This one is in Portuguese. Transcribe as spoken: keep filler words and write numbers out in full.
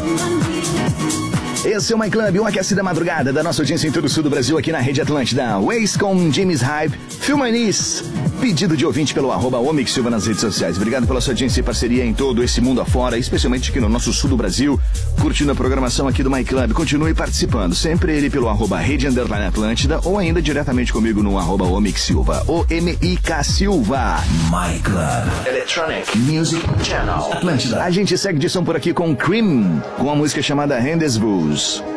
Esse é o My Club, o aquecido da madrugada da nossa audiência em todo o sul do Brasil, aqui na Rede Atlântida. Waze com James Hype, Filmanis, pedido de ouvinte pelo arroba Omix Silva nas redes sociais. Obrigado pela sua audiência e parceria em todo esse mundo afora, especialmente aqui no nosso sul do Brasil, curtindo a programação aqui do My Club. Continue participando, sempre ele pelo arroba Rede Underline Atlântida ou ainda diretamente comigo no arroba Omix Silva, O M I K Silva. My Club, Electronic Music Channel, Atlântida. A gente segue de som por aqui com Cream, com a música chamada Rendezvous.